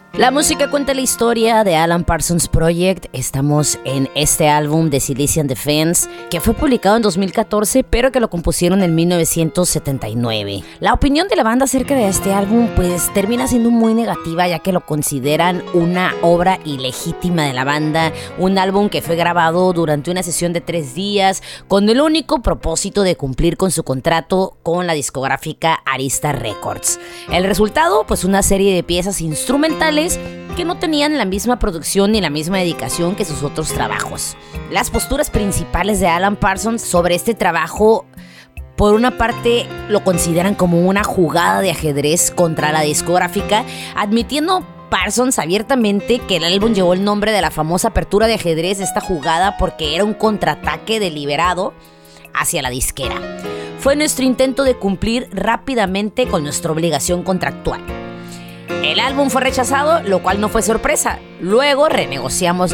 La música cuenta la historia de Alan Parsons Project. Estamos en este álbum de Cilician Defense, que fue publicado en 2014, pero que lo compusieron en 1979. La opinión de la banda acerca de este álbum pues termina siendo muy negativa, ya que lo consideran una obra ilegítima de la banda, un álbum que fue grabado durante una sesión de 3 días con el único propósito de cumplir con su contrato con la discográfica Arista Records. El resultado, pues una serie de piezas instrumentales que no tenían la misma producción ni la misma dedicación que sus otros trabajos. Las posturas principales de Alan Parsons sobre este trabajo, por una parte, lo consideran como una jugada de ajedrez contra la discográfica, admitiendo Parsons abiertamente que el álbum llevó el nombre de la famosa apertura de ajedrez de esta jugada porque era un contraataque deliberado hacia la disquera. Fue nuestro intento de cumplir rápidamente con nuestra obligación contractual. El álbum fue rechazado, lo cual no fue sorpresa. Luego renegociamos